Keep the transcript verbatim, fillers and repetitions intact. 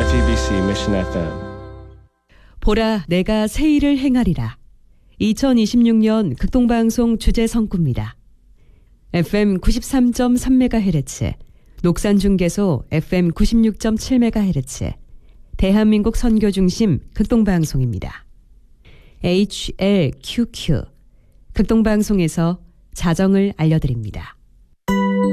지티비씨 Mission 에프엠. 보라 내가 새 일을 행하리라. 이천이십육 년 극동방송 주제 성구입니다. 에프엠 구십삼 점 삼 메가헤르츠, 녹산중계소 에프엠 구십육 점 칠 메가헤르츠, 대한민국 선교중심 극동방송입니다. 에이치엘큐큐, 극동방송에서 자정을 알려드립니다.